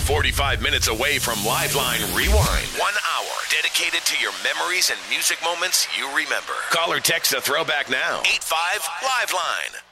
45 minutes away from Liveline Rewind. 1 hour dedicated to your memories and music moments you remember. Call or text a throwback now. 85 Liveline.